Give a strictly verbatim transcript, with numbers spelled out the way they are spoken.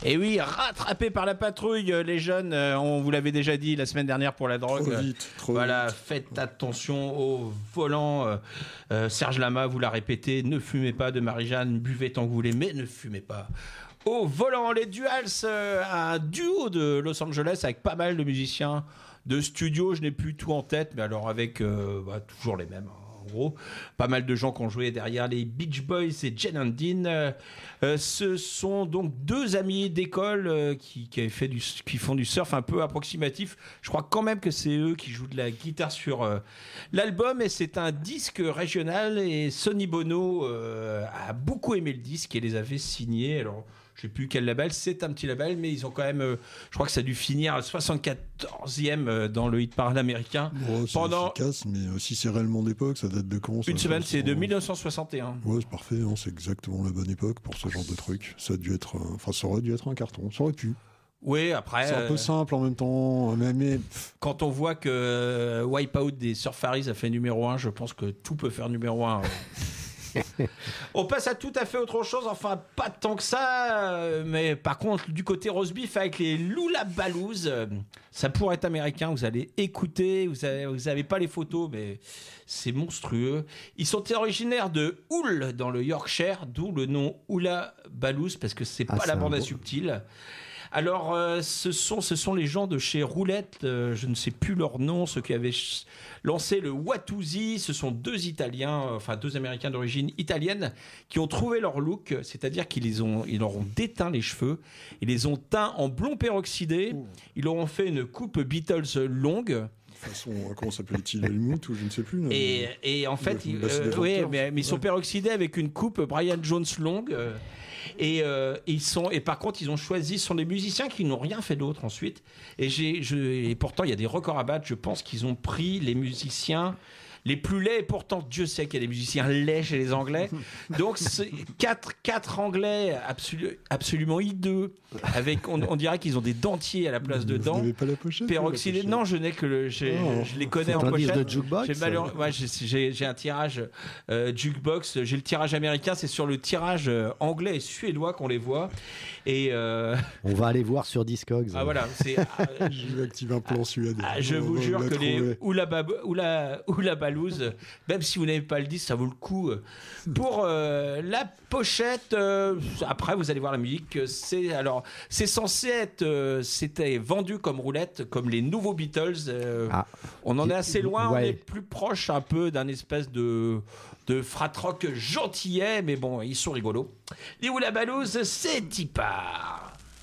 Et oui, rattrapés par la patrouille, les jeunes, on vous l'avait déjà dit la semaine dernière pour la drogue. Trop vite, trop voilà, vite. faites attention au volant. Euh, euh, Serge Lama vous l'a répété, ne fumez pas de Marie-Jeanne, buvez tant que vous voulez, mais ne fumez pas. Au volant, les Duals, euh, un duo de Los Angeles avec pas mal de musiciens de studio, je n'ai plus tout en tête, mais alors avec euh, bah, toujours les mêmes. En gros, pas mal de gens qui ont joué derrière les Beach Boys et Jen and Dean. Euh, euh, ce sont donc deux amis d'école euh, qui, qui, avaient fait du, qui font du surf un peu approximatif. Je crois quand même que c'est eux qui jouent de la guitare sur euh, l'album. Et c'est un disque régional. Et Sonny Bono euh, a beaucoup aimé le disque et les avait signés. Alors, je ne sais plus quel label, c'est un petit label, mais ils ont quand même, euh, je crois que ça a dû finir soixante-quatorzième euh, dans le hit parade américain. Oh, c'est pendant efficace, mais aussi c'est réellement d'époque, ça date de quand ça, une semaine, ça, c'est de ça... mille neuf cent soixante et un. Ouais, c'est parfait, hein, c'est exactement la bonne époque pour ce genre de truc. Ça a dû être, enfin, ça aurait dû être un carton, ça aurait pu. Oui, après. C'est un peu euh, simple en même temps, mais, mais... quand on voit que euh, Wipeout des Surfaris a fait numéro un, je pense que tout peut faire numéro un. On passe à tout à fait autre chose, enfin pas tant que ça, mais par contre du côté roast beef avec les Lollapaloozs, ça pourrait être américain, vous allez écouter, vous avez, vous avez pas les photos, mais c'est monstrueux. Ils sont originaires de Hull dans le Yorkshire, d'où le nom Lollapaloozs, parce que c'est Ah, pas c'est la un bande à beau- subtil. Alors, euh, ce, sont, ce sont les gens de chez Roulette, euh, je ne sais plus leur nom, ceux qui avaient ch- lancé le Watusi. Ce sont deux Italiens, euh, enfin deux Américains d'origine italienne, qui ont trouvé leur look, c'est-à-dire qu'ils les ont, ils leur ont déteint les cheveux, ils les ont teints en blond peroxydé, ils leur ont fait une coupe Beatles longue. De toute façon, comment s'appelle-t-il, Helmut ou je ne sais plus. Là, Et, et en fait, le- ils, bah, c'est euh, des ouais, chanteurs, mais, mais ils sont ouais. peroxydés avec une coupe Brian Jones longue. euh, Et, euh, ils sont, et par contre, ils ont choisi, ce sont des musiciens qui n'ont rien fait d'autre ensuite. Et, j'ai, je, et pourtant, il y a des records à battre. Je pense qu'ils ont pris les musiciens les plus laids. Et pourtant, Dieu sait qu'il y a des musiciens laids chez les Anglais. Donc, c'est quatre, quatre Anglais absolu, absolument hideux. Avec, on, on dirait qu'ils ont des dentiers à la place de Vous dents. n'avez pas la pochette Peroxydé. ou la Non, pochette je n'ai que le. j'ai- Oh. je les connais C'est en un disque pochette. de jukebox. J'ai, malheureux- ouais, j'ai, j'ai, j'ai un tirage euh, jukebox. J'ai le tirage américain. C'est sur le tirage euh, anglais et suédois qu'on les voit. Et euh, On va aller voir sur Discogs. ah voilà, c'est. ah, Je vais activer un plan suédois. ah, je On vous va jure la que les trouver. Oulabab- Oula- Oulabaloozs, même si vous n'avez pas le disque, ça vaut le coup. Pour euh, la pochette, euh, après vous allez voir la musique. C'est alors, c'est censé être, euh, c'était vendu comme roulette, comme les nouveaux Beatles. euh, Ah. On en est assez loin, on Ouais. est plus proche un peu d'un espèce de de frat rock gentillet, mais bon, ils sont rigolos. Les Oulabaloozs, c'est y part.